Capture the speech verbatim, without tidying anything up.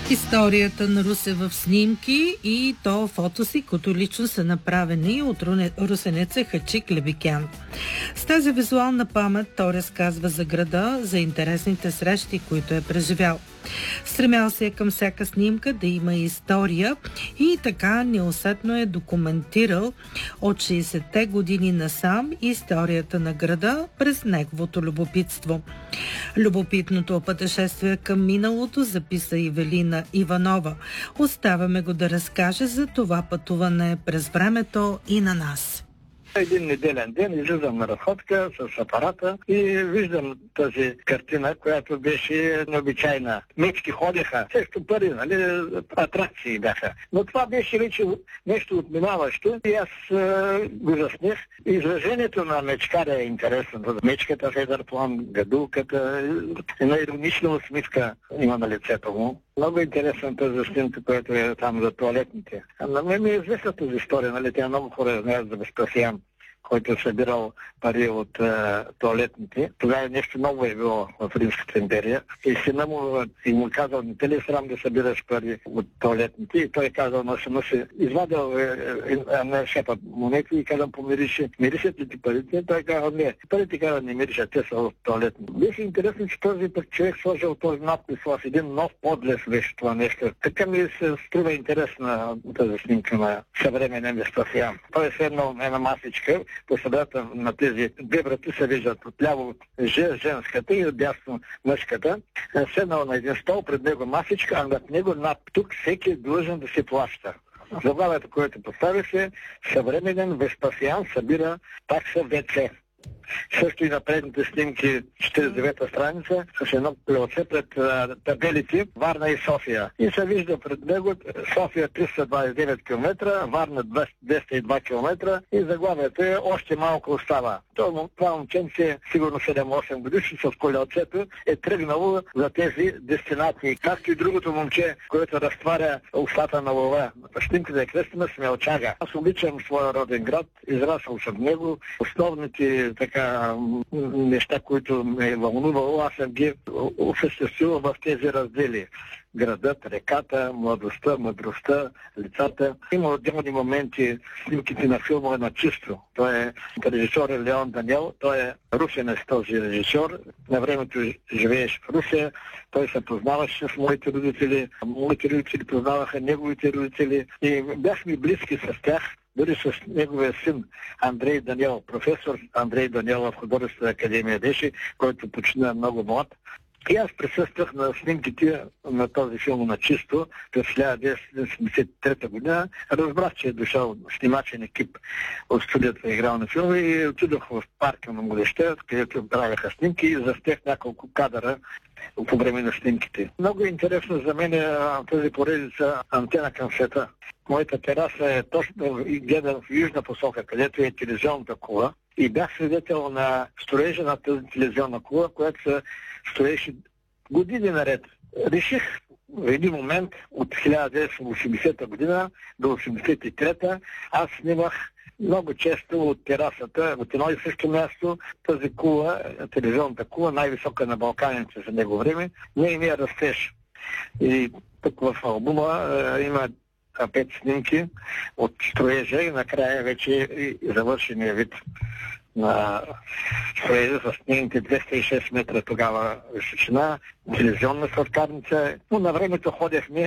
Историята на Русе в снимки и то фотоси, които лично са направени от русенеца Хачик Лебикян. С тази визуална памет той разказва за града, за интересните срещи, които е преживял. Стремял се е към всяка снимка да има история и така неусетно е документирал от шейсетте години насам историята на града през неговото любопитство. Любопитното пътешествие към миналото записа Ивелина Иванова. Оставяме го да разкаже за това пътуване през времето и на нас. Един неделен ден излизам на разходка с апарата и виждам тази картина, която беше необичайна. Мечки ходеха, също пари, нали, атракции бяха. Но това беше вече нещо отминаващо и аз е, го заснех. Изражението на мечкаря е интересно. Мечката, Федър План, гадулката, една иронична усмивка има на лицето му. Много интересна тази снимка, която е там за туалетните. На мен ми е известна тази история, нали, тя много хора знаят за Веспасиан, който е събирал пари от е, туалетните. Тогава нещо ново е било в Римската империя. И сина му и му казал, не те ли срам да събираш пари от туалетните? И той казал на сина си, извадил е, е, не шепа монети и казал, помирише, миришат ли ти парите? Той казал, не, парите казал, не миришат, те са от туалетните. Беше интересно, че този пък човек сложил този надпис в един нов подлез беше това нещо. Така ми се струва интересна тази снимка на съвременен Веспасиан. Той е седнал една масичка. По средата на тези две врати се виждат отляво женската и отдясно мъжката. Седнал на един стол, пред него масичка, а над него над тук всеки е длъжен да се плаща. Заглавието, което постави се, съвременен Веспасиан събира такса ВЦ. Също и на предните снимки, четиридесет и девета страница, с едно плеоце пред а, табелите Варна и София. И се вижда пред него София триста двадесет и девет километра, Варна двеста и два километра и заглавието е още малко остава. Това, това момченце, сигурно седем-осем годишни, с колелцето е тръгнало за тези дестинации. Както и другото момче, което разтваря устата на лова. Снимката е кръстена Смелчага. Аз обичам своя роден град, израсъл съм в него. Основните така неща, които ме вълнувало, аз съм ги осъществил в тези раздели. Градът, реката, младостта, мъдростта, лицата. Има отделни моменти, снимките на филма е на чисто. Той е режисьор Леон Даниел, той е русенец този режисьор. На времето живееш в Русия, той се познаваше с моите родители, моите родители познаваха неговите родители и бяхме близки с тях. Дори с неговия син Андрей Даниел, професор Андрей Даниел в художествената академия беше, който почина много млад. И аз присъствах на снимките на този филм на чисто през хиляда деветстотин седемдесет и трета година. Разбрах, че е дошъл снимачен екип от студията играл на филма и отидох в парка на младежта, където правяха снимки и застех няколко кадъра по време на снимките. Много интересно за мен е тази поредица Антена към света. Моята тераса е точно и гледа в южна посока, където е телевизионната кула. И бях свидетел на строежа на тази телевизионна кула, която се строеше години наред. Реших в един момент от хиляда деветстотин и осемдесета година до осемдесет и трета аз снимах много често от терасата, от едно и също място, тази кула, телевизионната кула, най-висока на Балканите за него време, нейния растеж. И тук в албума е, има пет снимки от строежа и накрая вече и завършения вид на строежа с нейните двеста и шест метра тогава височина, телевизионна сладкарница. Но на времето ходехме